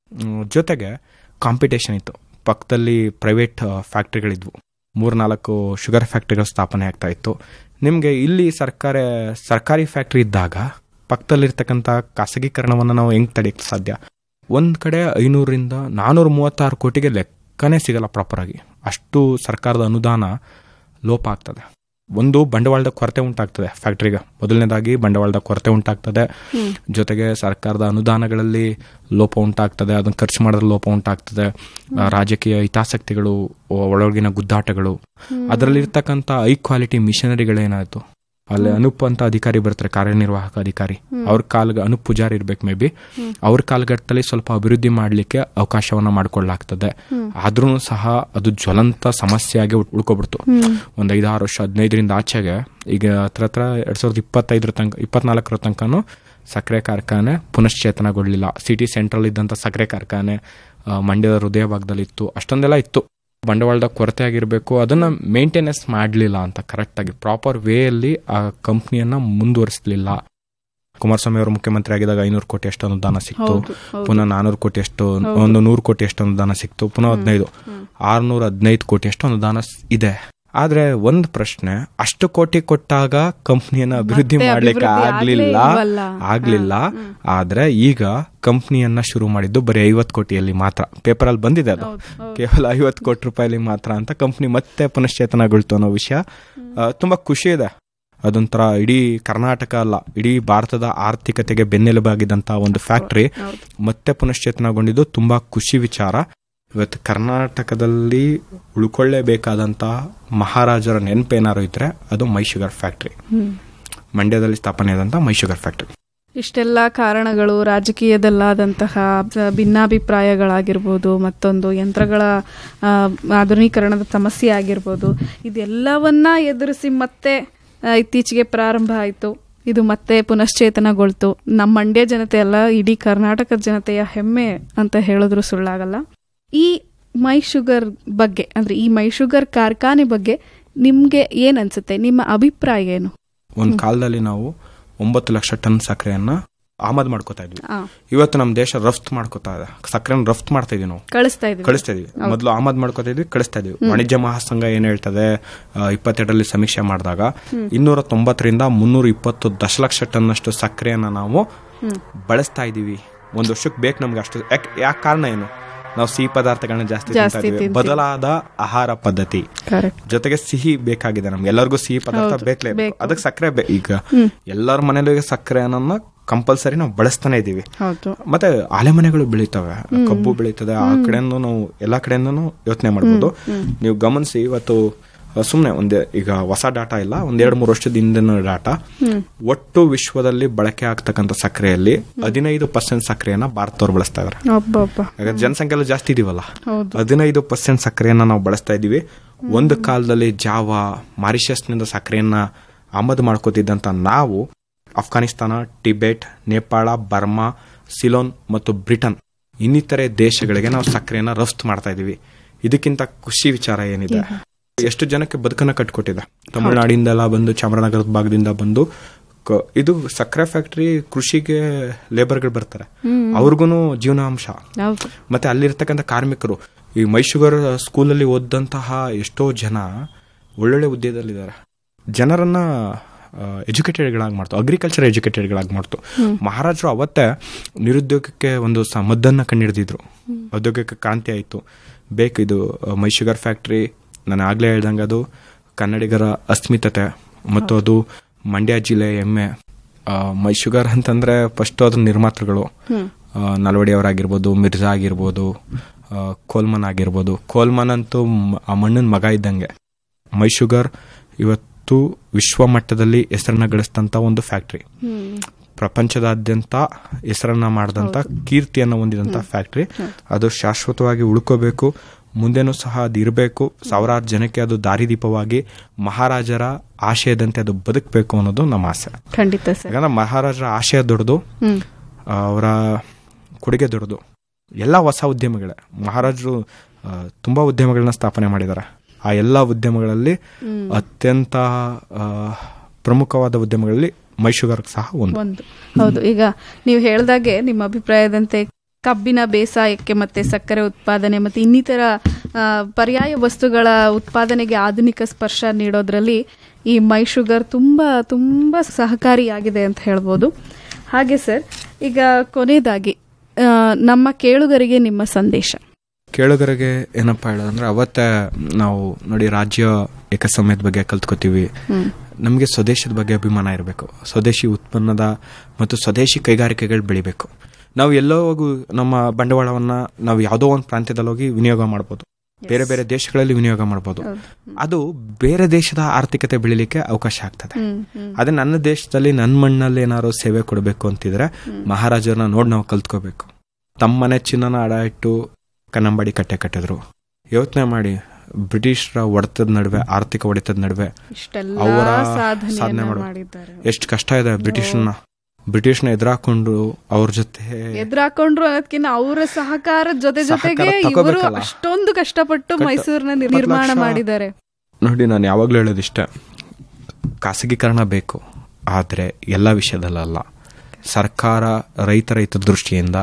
ಜೊತೆಗೆ ಕಾಂಪಿಟೇಷನ್ ಇತ್ತು, ಪಕ್ಕದಲ್ಲಿ ಪ್ರೈವೇಟ್ ಫ್ಯಾಕ್ಟ್ರಿಗಳಿದ್ವು, ಮೂರ್ನಾಲ್ಕು ಶುಗರ್ ಫ್ಯಾಕ್ಟ್ರಿಗಳು ಸ್ಥಾಪನೆ ಆಗ್ತಾ ಇತ್ತು. ನಿಮಗೆ ಇಲ್ಲಿ ಸರ್ಕಾರ ಸರ್ಕಾರಿ ಫ್ಯಾಕ್ಟ್ರಿ ಇದ್ದಾಗ ಪಕ್ಕದಲ್ಲಿರ್ತಕ್ಕಂಥ ಖಾಸಗೀಕರಣವನ್ನು ನಾವು ಹೆಂಗ್ ತಡೆಯಕ್ಕೆ ಸಾಧ್ಯ? ಒಂದ್ ಕಡೆ ಐನೂರಿಂದ ನಾನೂರ ಮೂವತ್ತಾರು ಕೋಟಿಗೆ ಲೆಕ್ಕನೇ ಸಿಗಲ್ಲ ಪ್ರಾಪರ್ ಆಗಿ, ಅಷ್ಟು ಸರ್ಕಾರದ ಅನುದಾನ ಲೋಪ ಆಗ್ತದೆ. ಒಂದು ಬಂಡವಾಳದ ಕೊರತೆ ಉಂಟಾಗ್ತದೆ ಫ್ಯಾಕ್ಟ್ರಿಗೆ, ಮೊದಲನೇದಾಗಿ ಬಂಡವಾಳದ ಕೊರತೆ ಉಂಟಾಗ್ತದೆ, ಜೊತೆಗೆ ಸರ್ಕಾರದ ಅನುದಾನಗಳಲ್ಲಿ ಲೋಪ ಉಂಟಾಗ್ತದೆ, ಅದನ್ನ ಖರ್ಚು ಮಾಡೋದ್ರ ಲೋಪ ಉಂಟಾಗ್ತದೆ, ರಾಜಕೀಯ ಹಿತಾಸಕ್ತಿಗಳು, ಒಳಗಿನ ಗುದ್ದಾಟಗಳು, ಅದರಲ್ಲಿರ್ತಕ್ಕಂಥ ಹೈ ಕ್ವಾಲಿಟಿ ಮಿಷನರಿಗಳೇನಾಯ್ತು, ಅಲ್ಲಿ ಅನುಪ್ ಅಂತ ಅಧಿಕಾರಿ ಬರ್ತಾರೆ, ಕಾರ್ಯನಿರ್ವಾಹಕ ಅಧಿಕಾರಿ, ಅವ್ರ ಕಾಲ್ಗ ಅನುಪ್ ಪೂಜಾರಿ ಇರ್ಬೇಕು ಮೇ ಬಿ, ಅವ್ರ ಕಾಲ್ಗಟ್ಟಲ್ಲಿ ಸ್ವಲ್ಪ ಅಭಿವೃದ್ಧಿ ಮಾಡ್ಲಿಕ್ಕೆ ಅವಕಾಶವನ್ನ ಮಾಡ್ಕೊಳ್ಳಾಗ್ತದೆ. ಆದ್ರೂ ಸಹ ಅದು ಜ್ವಲಂತ ಸಮಸ್ಯೆಯಾಗಿ ಉಳ್ಕೊಬಿಡ್ತು. ಒಂದ್ ಐದಾರು ವರ್ಷ ಹದಿನೈದರಿಂದ ಆಚೆಗೆ, ಈಗ ಹತ್ರ ಹತ್ರ ಎರಡ್ ಸಾವಿರದ ಇಪ್ಪತ್ತೈದರ ತನಕ ಇಪ್ಪತ್ನಾಲ್ಕರ ತನಕನೂ ಸಕ್ಕರೆ ಕಾರ್ಖಾನೆ ಪುನಶ್ಚೇತನಗೊಳ್ಳಿಲ್ಲ. ಸಿಟಿ ಸೆಂಟ್ರಲ್ ಇದ್ದಂತ ಸಕ್ಕರೆ ಕಾರ್ಖಾನೆ ಮಂಡ್ಯದ ಹೃದಯ ಭಾಗದಲ್ಲಿ ಇತ್ತು, ಅಷ್ಟೊಂದೆಲ್ಲ ಇತ್ತು. ಬಂಡವಾಳದ ಕೊರತೆ ಆಗಿರಬೇಕು, ಅದನ್ನ ಮೇಂಟೆನೆನ್ಸ್ ಮಾಡಲಿಲ್ಲ ಅಂತ ಕರೆಕ್ಟ್ ಆಗಿ ಪ್ರಾಪರ್ ವೇ ಅಲ್ಲಿ ಆ ಕಂಪ್ನಿಯನ್ನ ಮುಂದುವರಿಸಲಿಲ್ಲ. ಕುಮಾರಸ್ವಾಮಿ ಅವರು ಮುಖ್ಯಮಂತ್ರಿ ಆಗಿದಾಗ ಐನೂರು ಕೋಟಿ ಅಷ್ಟು ಅನುದಾನ ಸಿಕ್ತು, ಪುನಃ ನಾನೂರು ಕೋಟಿ ಅಷ್ಟು, ಒಂದು ನೂರು ಕೋಟಿ ಅಷ್ಟು ಅನುದಾನ ಸಿಕ್ತು, ಪುನಃ ಹದಿನೈದು ಆರ್ನೂರ ಹದಿನೈದು ಕೋಟಿ ಅಷ್ಟು ಅನುದಾನ ಇದೆ. ಆದ್ರೆ ಒಂದ್ ಪ್ರಶ್ನೆ, ಅಷ್ಟು ಕೋಟಿ ಕೊಟ್ಟಾಗ ಕಂಪ್ನಿಯನ್ನ ಅಭಿವೃದ್ಧಿ ಮಾಡ್ಲಿಕ್ಕೆ ಆಗ್ಲಿಲ್ಲ ಆಗ್ಲಿಲ್ಲ ಆದ್ರೆ ಈಗ ಕಂಪ್ನಿಯನ್ನ ಶುರು ಮಾಡಿದ್ದು ಬರೀ ಐವತ್ತು ಕೋಟಿಯಲ್ಲಿ ಮಾತ್ರ. ಪೇಪರ್ ಅಲ್ಲಿ ಬಂದಿದೆ ಅದು, ಕೇವಲ ಐವತ್ತು ಕೋಟಿ ರೂಪಾಯಿಲಿ ಮಾತ್ರ ಅಂತ ಕಂಪ್ನಿ ಮತ್ತೆ ಪುನಶ್ಚೇತನಗೊಳ್ತು ಅನ್ನೋ ವಿಷಯ ತುಂಬಾ ಖುಷಿ ಇದೆ. ಅದೊಂಥರ ಇಡೀ ಕರ್ನಾಟಕ ಅಲ್ಲ, ಇಡೀ ಭಾರತದ ಆರ್ಥಿಕತೆಗೆ ಬೆನ್ನೆಲುಬಾಗಿದ್ದಂತಹ ಒಂದು ಫ್ಯಾಕ್ಟ್ರಿ ಮತ್ತೆ ಪುನಶ್ಚೇತನಗೊಂಡಿದ್ದು ತುಂಬಾ ಖುಷಿ ವಿಚಾರ. ಇವತ್ತು ಕರ್ನಾಟಕದಲ್ಲಿ ಉಳ್ಕೊಳ್ಳೇಬೇಕಾದಂತ ಮಹಾರಾಜರ ನೆನಪೇನಾರು ಇದ್ರೆ ಅದು ಮೈ ಶುಗರ್ ಫ್ಯಾಕ್ಟ್ರಿ, ಮಂಡ್ಯದಲ್ಲಿ ಸ್ಥಾಪನೆ ಆದಂತ ಮೈ ಶುಗರ್ ಫ್ಯಾಕ್ಟ್ರಿ. ಇಷ್ಟೆಲ್ಲ ಕಾರಣಗಳು, ರಾಜಕೀಯದಲ್ಲಾದಂತಹ ಭಿನ್ನಾಭಿಪ್ರಾಯಗಳಾಗಿರ್ಬೋದು, ಮತ್ತೊಂದು ಯಂತ್ರಗಳ ಆಧುನೀಕರಣದ ಸಮಸ್ಯೆ ಆಗಿರ್ಬೋದು, ಇದೆಲ್ಲವನ್ನ ಎದುರಿಸಿ ಮತ್ತೆ ಇತ್ತೀಚೆಗೆ ಪ್ರಾರಂಭ ಆಯಿತು. ಇದು ಮತ್ತೆ ಪುನಶ್ಚೇತನಗೊಳ್ತು. ನಮ್ಮ ಮಂಡ್ಯ ಜನತೆ ಅಲ್ಲ, ಇಡೀ ಕರ್ನಾಟಕದ ಜನತೆಯ ಹೆಮ್ಮೆ ಅಂತ ಹೇಳಿದ್ರು ಸುಳ್ಳಾಗಲ್ಲ. ಈ ಮೈ ಶುಗರ್ ಬಗ್ಗೆ, ಅಂದ್ರೆ ಈ ಮೈ ಶುಗರ್ ಕಾರ್ಖಾನೆ ಬಗ್ಗೆ ನಿಮ್ಗೆ ಏನ್ ಅನ್ಸುತ್ತೆ? ನಿಮ್ಮ ಅಭಿಪ್ರಾಯ ಏನು? ಒಂದ್ ಕಾಲದಲ್ಲಿ ನಾವು ಒಂಬತ್ತು ಲಕ್ಷ ಟನ್ ಸಕ್ಕರೆಯನ್ನ ಆಮದು ಮಾಡ್ಕೋತಾ ಇದ್ವಿ. ಇವತ್ತು ನಮ್ಮ ದೇಶ ರಫ್ತು ಮಾಡ್ಕೋತಾ ಇದೆ, ಸಕ್ಕರೆನ ರಫ್ತು ಮಾಡ್ತಾ ಇದೀವಿ, ನಾವು ಕಳಿಸ್ತಾ ಇದೀವಿ ಕಳಿಸ್ತಾ ಇದೀವಿ ಮೊದಲು ಆಮದು ಮಾಡ್ಕೋತಾ ಇದ್ವಿ, ಕಳಿಸ್ತಾ ಇದೀವಿ. ವಾಣಿಜ್ಯ ಮಹಾಸಂಘ ಏನ್ ಹೇಳ್ತದೆ, ಇಪ್ಪತ್ತೆರಡರಲ್ಲಿ ಸಮೀಕ್ಷೆ ಮಾಡಿದಾಗ ಇನ್ನೂರ ತೊಂಬತ್ತರಿಂದ ಮುನ್ನೂರ ಇಪ್ಪತ್ತು ದಶಲಕ್ಷ ಟನ್ ಅಷ್ಟು ಸಕ್ಕರೆಯನ್ನ ನಾವು ಬಳಸ್ತಾ ಇದೀವಿ. ಒಂದ್ ವರ್ಷಕ್ಕೆ ಬೇಕು ನಮ್ಗೆ ಅಷ್ಟು. ಯಾಕೆ ಕಾರಣ ಏನು? ನಾವು ಸಿಹಿ ಪದಾರ್ಥಗಳನ್ನ ಜಾಸ್ತಿ ತಿಂತಾ ಇದೀವಿ, ಬದಲಾದ ಆಹಾರ ಪದ್ಧತಿ, ಜೊತೆಗೆ ಸಿಹಿ ಬೇಕಾಗಿದೆ ನಮ್ಗೆ, ಎಲ್ಲರಿಗೂ ಸಿಹಿ ಪದಾರ್ಥ ಬೇಕೇ, ಅದಕ್ಕೆ ಸಕ್ಕರೆ ಬೇಕು. ಈಗ ಎಲ್ಲರ ಮನೇಲಿ ಸಕ್ಕರೆ ಅನ್ನೋದನ್ನ ಕಂಪಲ್ಸರಿ ನಾವು ಬಳಸ್ತಾನೆ ಇದೀವಿ. ಮತ್ತೆ ಆಲೆಮನೆಗಳು ಬೆಳೀತವೆ, ಕಬ್ಬು ಬೆಳೀತದೆ, ಆ ಕಡೆಯಿಂದ ನಾವು ಎಲ್ಲಾ ಕಡೆಯಿಂದನೂ ಯೋಚನೆ ಮಾಡಬಹುದು. ನೀವು ಗಮನಿಸಿ, ಇವತ್ತು ಸುಮ್ನೆ ಒಂದೇ, ಈಗ ಹೊಸ ಡಾಟಾ ಇಲ್ಲ, ಒಂದ್ ಎರಡ್ ಮೂರು ವರ್ಷದ ಹಿಂದಿನ ಡಾಟಾ, ಒಟ್ಟು ವಿಶ್ವದಲ್ಲಿ ಬಳಕೆ ಆಗ್ತಕ್ಕಂಥ ಸಕ್ಕರೆಯಲ್ಲಿ ಹದಿನೈದು ಪರ್ಸೆಂಟ್ ಸಕ್ಕರೆಯನ್ನ ಭಾರತದವ್ರು ಬಳಸ್ತಾ ಇದಾರೆ. ಯಾಕಂದ್ರೆ ಜನಸಂಖ್ಯೆ ಜಾಸ್ತಿ ಇದೀವಲ್ಲ, ಹದಿನೈದು ಪರ್ಸೆಂಟ್ ಸಕ್ಕರೆಯನ್ನ ನಾವು ಬಳಸ್ತಾ ಇದೀವಿ. ಒಂದು ಕಾಲದಲ್ಲಿ ಜಾವಾ, ಮಾರಿಷಸ್ನಿಂದ ಸಕ್ಕರೆಯನ್ನ ಆಮದು ಮಾಡ್ಕೋತಿದ್ದಂತ ನಾವು ಅಫ್ಘಾನಿಸ್ತಾನ, ಟಿಬೆಟ್, ನೇಪಾಳ, ಬರ್ಮಾ, ಸಿಲೋನ್ ಮತ್ತು ಬ್ರಿಟನ್ ಇನ್ನಿತರೆ ದೇಶಗಳಿಗೆ ನಾವು ಸಕ್ಕರೆಯನ್ನ ರಫ್ತು ಮಾಡ್ತಾ ಇದೀವಿ. ಇದಕ್ಕಿಂತ ಖುಷಿ ವಿಚಾರ ಏನಿದೆ? ಎಷ್ಟು ಜನಕ್ಕೆ ಬದುಕನ್ನ ಕಟ್ಕೊಟ್ಟಿದೆ. ತಮಿಳುನಾಡಿಂದೆಲ್ಲ ಬಂದು, ಚಾಮರಾಜನಗರದ ಭಾಗದಿಂದ ಬಂದು, ಇದು ಸಕ್ಕರೆ ಫ್ಯಾಕ್ಟರಿ, ಕೃಷಿಗೆ ಲೇಬರ್ಗಳು ಬರ್ತಾರೆ, ಅವ್ರಿಗೂ ಜೀವನಾಂಶ. ಮತ್ತೆ ಅಲ್ಲಿರ್ತಕ್ಕಂಥ ಕಾರ್ಮಿಕರು, ಈ ಮೈ ಶುಗರ್ ಸ್ಕೂಲಲ್ಲಿ ಓದಂತಹ ಎಷ್ಟೋ ಜನ ಒಳ್ಳೊಳ್ಳೆ ಹುದ್ದೆದಲ್ಲಿದ್ದಾರೆ. ಜನರನ್ನ ಎಜುಕೇಟೆಡ್ಗಳಾಗಿ ಮಾಡ್ತು, ಅಗ್ರಿಕಲ್ಚರ್ ಎಜುಕೇಟೆಡ್ಗಳಾಗಿ ಮಾಡ್ತು. ಮಹಾರಾಜರು ಅವತ್ತೇ ನಿರುದ್ಯೋಗಕ್ಕೆ ಒಂದು ಮದ್ದನ್ನ ಕಂಡಿಡಿದಿದ್ರು, ಉದ್ಯೋಗಕ್ಕೆ ಕ್ರಾಂತಿ ಆಯಿತು. ಬೇಕು ಇದು ಮೈ ಶುಗರ್ ಫ್ಯಾಕ್ಟ್ರಿ, ನಾನು ಆಗ್ಲೇ ಹೇಳ್ದಂಗೆ ಅದು ಕನ್ನಡಿಗರ ಅಸ್ಮಿತತೆ ಮತ್ತು ಅದು ಮಂಡ್ಯ ಜಿಲ್ಲೆ ಹೆಮ್ಮೆ. ಮೈ ಶುಗರ್ ಅಂತಂದ್ರೆ ಫಸ್ಟ್ ಅದ್ರ ನಿರ್ಮಾತೃಗಳು ನಲ್ವಡಿ ಅವರಾಗಿರ್ಬೋದು, ಮಿರ್ಜಾ ಆಗಿರ್ಬೋದು, ಕೋಲ್ಮನ್ ಆಗಿರ್ಬೋದು. ಕೋಲ್ಮನ್ ಅಂತೂ ಆ ಮಣ್ಣಿನ ಮಗ ಇದ್ದಂಗೆ. ಮೈ ಶುಗರ್ ಇವತ್ತು ಇವತ್ತು ವಿಶ್ವ ಮಟ್ಟದಲ್ಲಿ ಹೆಸರನ್ನ ಗಳಿಸಿದಂತ ಒಂದು ಫ್ಯಾಕ್ಟ್ರಿ, ಪ್ರಪಂಚದಾದ್ಯಂತ ಹೆಸರನ್ನ ಮಾಡಿದಂತ ಕೀರ್ತಿಯನ್ನು ಹೊಂದಿದಂತ ಫ್ಯಾಕ್ಟ್ರಿ. ಅದು ಶಾಶ್ವತವಾಗಿ ಉಳ್ಕೋಬೇಕು, ಮುಂದೆನೂ ಸಹ ಅದು ಇರಬೇಕು, ಸಾವಿರಾರು ಜನಕ್ಕೆ ಅದು ದಾರಿದೀಪವಾಗಿ ಮಹಾರಾಜರ ಆಶಯದಂತೆ ಅದು ಬದುಕಬೇಕು ಅನ್ನೋದು ನಮ್ಮ ಆಸೆ. ಖಂಡಿತ ಸರ್. ಯಾಕಂದ್ರೆ ಮಹಾರಾಜರ ಆಶಯ ದೊಡ್ಡದು, ಅವರ ಕೊಡುಗೆ ದೊಡ್ಡದು. ಎಲ್ಲ ಹೊಸ ಉದ್ಯಮಗಳೇ. ಮಹಾರಾಜರು ತುಂಬಾ ಉದ್ಯಮಗಳನ್ನ ಸ್ಥಾಪನೆ ಮಾಡಿದ್ದಾರೆ. ಆ ಎಲ್ಲ ಉದ್ಯಮಗಳಲ್ಲಿ ಅತ್ಯಂತ ಪ್ರಮುಖವಾದ ಉದ್ಯಮಗಳಲ್ಲಿ ಮೈಶುಗರ್ ಸಹ ಒಂದು. ಹೌದು. ಈಗ ನೀವು ಹೇಳ್ದಾಗೆ ನಿಮ್ಮ ಅಭಿಪ್ರಾಯದಂತೆ ಕಬ್ಬಿನ ಬೇಸಾಯಕ್ಕೆ ಮತ್ತೆ ಸಕ್ಕರೆ ಉತ್ಪಾದನೆ ಮತ್ತೆ ಇನ್ನಿತರ ಪರ್ಯಾಯ ವಸ್ತುಗಳ ಉತ್ಪಾದನೆಗೆ ಆಧುನಿಕ ಸ್ಪರ್ಶ ನೀಡೋದ್ರಲ್ಲಿ ಈ ಮೈಶುಗರ್ ತುಂಬಾ ತುಂಬಾ ಸಹಕಾರಿಯಾಗಿದೆ ಅಂತ ಹೇಳ್ಬೋದು. ಹಾಗೆ ಸರ್, ಈಗ ಕೊನೆಯದಾಗಿ ನಮ್ಮ ಕೇಳುಗರಿಗೆ ನಿಮ್ಮ ಸಂದೇಶ. ಕೇಳುಗರಿಗೆ ಏನಪ್ಪಾ ಹೇಳೋದಂದ್ರೆ, ಅವತ್ತೇ ನಾವು ನೋಡಿ ರಾಜ್ಯ ಏಕಸಮಯದ ಬಗ್ಗೆ ಕಲ್ತ್ಕೋತೀವಿ. ನಮಗೆ ಸ್ವದೇಶದ ಬಗ್ಗೆ ಅಭಿಮಾನ ಇರಬೇಕು. ಸ್ವದೇಶಿ ಉತ್ಪನ್ನದ ಮತ್ತು ಸ್ವದೇಶಿ ಕೈಗಾರಿಕೆಗಳು ಬೆಳಿಬೇಕು. ನಾವು ಎಲ್ಲೋ ಹೋಗಿ ನಮ್ಮ ಬಂಡವಾಳವನ್ನ ನಾವು ಯಾವುದೋ ಒಂದು ಪ್ರಾಂತ್ಯದಲ್ಲಿ ಹೋಗಿ ವಿನಿಯೋಗ ಮಾಡ್ಬೋದು, ಬೇರೆ ಬೇರೆ ದೇಶಗಳಲ್ಲಿ ವಿನಿಯೋಗ ಮಾಡ್ಬೋದು. ಅದು ಬೇರೆ ದೇಶದ ಆರ್ಥಿಕತೆ ಬೆಳಿಲಿಕ್ಕೆ ಅವಕಾಶ ಆಗ್ತದೆ. ಅದೇ ನನ್ನ ದೇಶದಲ್ಲಿ ನನ್ನ ಮಣ್ಣಲ್ಲಿ ಏನಾದ್ರು ಸೇವೆ ಕೊಡಬೇಕು ಅಂತಿದ್ರೆ ಮಹಾರಾಜರನ್ನ ನೋಡಿ ನಾವು ಕಲ್ತ್ಕೋಬೇಕು. ತಮ್ಮನೆ ಚಿನ್ನನ ಅಡ ಇಟ್ಟು ಕನ್ನಂಬಾಡಿ ಕಟ್ಟೆ ಕಟ್ಟಿದ್ರು. ಯೋಚನೆ ಮಾಡಿ, ಬ್ರಿಟಿಷರ ಹೊಡೆತದ ನಡುವೆ, ಆರ್ಥಿಕ ಹೊಡೆತದ ನಡುವೆ ಅವರ ಸಾಧನೆ ಮಾಡಿದ್ದಾರೆ. ಎಷ್ಟು ಕಷ್ಟ ಇದೆ. ಬ್ರಿಟಿಷ್ನ ಬ್ರಿಟಿಷ್ನ ಎದುರಾಕೊಂಡು ಅವ್ರ ಜೊತೆ ಎದುರಾಕೊಂಡ್ರು ಅನ್ನೋದಕ್ಕಿಂತ ಅವರ ಸಹಕಾರದ ಜೊತೆ ಜೊತೆಗೆ ಇವರು ಅಷ್ಟೊಂದು ಕಷ್ಟಪಟ್ಟು ಮೈಸೂರಿನ ನಿರ್ಮಾಣ ಮಾಡಿದ್ದಾರೆ. ನೋಡಿ, ನಾನು ಯಾವಾಗ್ಲೂ ಹೇಳೋದಿಷ್ಟ, ಖಾಸಗೀಕರಣ ಬೇಕು, ಆದ್ರೆ ಎಲ್ಲ ವಿಷಯದಲ್ಲ. ಸರ್ಕಾರ ರೈತರ ಹಿತದೃಷ್ಟಿಯಿಂದ,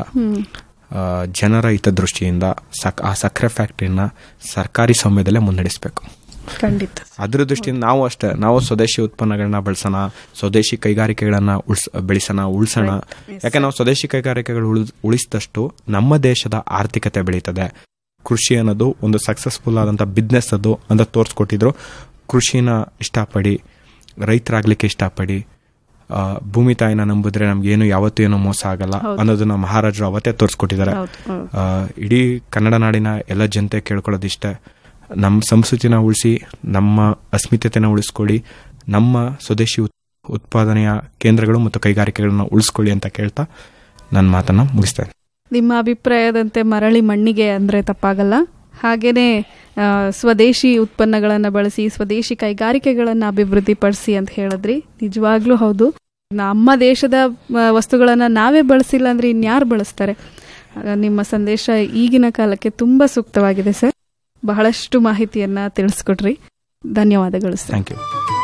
ಜನರ ಹಿತದೃಷ್ಟಿಯಿಂದ ಆ ಸಕ್ಕರೆ ಫ್ಯಾಕ್ಟರಿನ ಸರ್ಕಾರಿ ಸ್ವಾಮ್ಯದಲ್ಲೇ ಮುನ್ನಡೆಸಬೇಕು. ಖಂಡಿತ. ಅದ್ರ ದೃಷ್ಟಿಯಿಂದ ನಾವು ಅಷ್ಟೇ, ನಾವು ಸ್ವದೇಶಿ ಉತ್ಪನ್ನಗಳನ್ನ ಬಳಸೋಣ, ಸ್ವದೇಶಿ ಕೈಗಾರಿಕೆಗಳನ್ನ ಉಳ್ಸ ಬೆಳೆಸೋಣ, ಉಳಿಸೋಣ. ಯಾಕೆ ನಾವು ಸ್ವದೇಶಿ ಕೈಗಾರಿಕೆಗಳು ಉಳಿಸಿದಷ್ಟು ನಮ್ಮ ದೇಶದ ಆರ್ಥಿಕತೆ ಬೆಳೀತದೆ. ಕೃಷಿ ಅನ್ನೋದು ಒಂದು ಸಕ್ಸಸ್ಫುಲ್ ಆದಂತ ಬಿಸ್ನೆಸ್ ಅದು ಅಂತ ತೋರಿಸ್ಕೊಟ್ಟಿದ್ರು. ಕೃಷಿನ ಇಷ್ಟಪಡಿ, ರೈತರಾಗ್ಲಿಕ್ಕೆ ಇಷ್ಟಪಡಿ, ಭೂಮಿ ತಾಯಿನ ನಂಬಿದ್ರೆ ನಮ್ಗೇನು ಯಾವತ್ತೂ ಏನೋ ಮೋಸ ಆಗಲ್ಲ ಅನ್ನೋದನ್ನ ಮಹಾರಾಜರು ಅವತ್ತೇ ತೋರಿಸ್ಕೊಟ್ಟಿದ್ದಾರೆ. ಇಡೀ ಕನ್ನಡ ನಾಡಿನ ಎಲ್ಲ ಜನತೆ ಕೇಳ್ಕೊಳ್ಳೋದಿಷ್ಟೇ, ನಮ್ಮ ಸಂಸ್ಕೃತಿನ ಉಳಿಸಿ, ನಮ್ಮ ಅಸ್ಮಿತೆನ ಉಳಿಸ್ಕೊಳ್ಳಿ, ನಮ್ಮ ಸ್ವದೇಶಿ ಉತ್ಪಾದನೆಯ ಕೇಂದ್ರಗಳು ಮತ್ತು ಕೈಗಾರಿಕೆಗಳನ್ನ ಉಳಿಸ್ಕೊಳ್ಳಿ ಅಂತ ಕೇಳ್ತಾ ನನ್ನ ಮಾತನ್ನ ಮುಗಿಸ್ತೇನೆ. ನಿಮ್ಮ ಅಭಿಪ್ರಾಯದಂತೆ ಮರಳಿ ಮಣ್ಣಿಗೆ ಅಂದ್ರೆ ತಪ್ಪಾಗಲ್ಲ. ಹಾಗೇನೆ ಸ್ವದೇಶಿ ಉತ್ಪನ್ನಗಳನ್ನು ಬಳಸಿ ಸ್ವದೇಶಿ ಕೈಗಾರಿಕೆಗಳನ್ನು ಅಭಿವೃದ್ಧಿಪಡಿಸಿ ಅಂತ ಹೇಳಿದ್ರಿ. ನಿಜವಾಗ್ಲೂ ಹೌದು. ನಮ್ಮ ದೇಶದ ವಸ್ತುಗಳನ್ನ ನಾವೇ ಬಳಸಿಲ್ಲ ಅಂದ್ರೆ ಇನ್ಯಾರು ಬಳಸ್ತಾರೆ? ನಿಮ್ಮ ಸಂದೇಶ ಈಗಿನ ಕಾಲಕ್ಕೆ ತುಂಬಾ ಸೂಕ್ತವಾಗಿದೆ ಸರ್. ಬಹಳಷ್ಟು ಮಾಹಿತಿಯನ್ನ ತಿಳಿಸ್ಕೊಟ್ರಿ. ಧನ್ಯವಾದಗಳು ಸರ್. Thank you.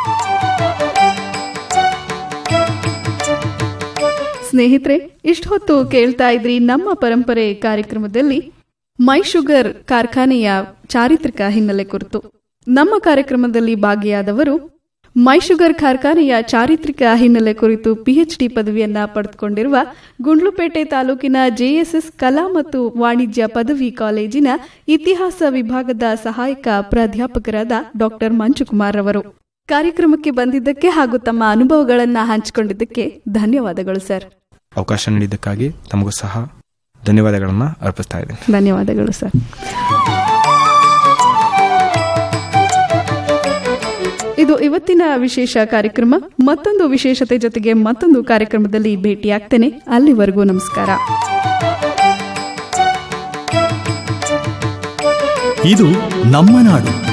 ಸ್ನೇಹಿತರೆ, ಇಷ್ಟು ಹೊತ್ತು ಕೇಳ್ತಾ ಇದ್ರಿ ನಮ್ಮ ಪರಂಪರೆ ಕಾರ್ಯಕ್ರಮದಲ್ಲಿ ಮೈಶುಗರ್ ಕಾರ್ಖಾನೆಯ ಚಾರಿತ್ರಿಕ ಹಿನ್ನೆಲೆ ಕುರಿತು. ನಮ್ಮ ಕಾರ್ಯಕ್ರಮದಲ್ಲಿ ಭಾಗಿಯಾದವರು ಮೈಶುಗರ್ ಕಾರ್ಖಾನೆಯ ಚಾರಿತ್ರಿಕ ಹಿನ್ನೆಲೆ ಕುರಿತು ಪಿಎಚ್ಡಿ ಪದವಿಯನ್ನ ಪಡೆದುಕೊಂಡಿರುವ ಗುಂಡ್ಲುಪೇಟೆ ತಾಲೂಕಿನ ಜೆಎಸ್ಎಸ್ ಕಲಾ ಮತ್ತು ವಾಣಿಜ್ಯ ಪದವಿ ಕಾಲೇಜಿನ ಇತಿಹಾಸ ವಿಭಾಗದ ಸಹಾಯಕ ಪ್ರಾಧ್ಯಾಪಕರಾದ ಡಾಕ್ಟರ್ ಮಂಜುಕುಮಾರ್ ಅವರು. ಕಾರ್ಯಕ್ರಮಕ್ಕೆ ಬಂದಿದ್ದಕ್ಕೆ ಹಾಗೂ ತಮ್ಮ ಅನುಭವಗಳನ್ನ ಹಂಚಿಕೊಂಡಿದ್ದಕ್ಕೆ ಧನ್ಯವಾದಗಳು ಸರ್. ಅವಕಾಶ ನೀಡಿದ್ದಕ್ಕಾಗಿ ತಮಗೂ ಸಹ ಧನ್ಯವಾದಗಳನ್ನ ಅರ್ಪಿಸ್ತಾ ಇದ್ದೇನೆ. ಧನ್ಯವಾದಗಳು ಸರ್. ಇದು ಇವತ್ತಿನ ವಿಶೇಷ ಕಾರ್ಯಕ್ರಮ. ಮತ್ತೊಂದು ವಿಶೇಷತೆ ಜೊತೆಗೆ ಮತ್ತೊಂದು ಕಾರ್ಯಕ್ರಮದಲ್ಲಿ ಭೇಟಿಯಾಗ್ತೇನೆ. ಅಲ್ಲಿವರೆಗೂ ನಮಸ್ಕಾರ. ಇದು ನಮ್ಮ ನಾಡು.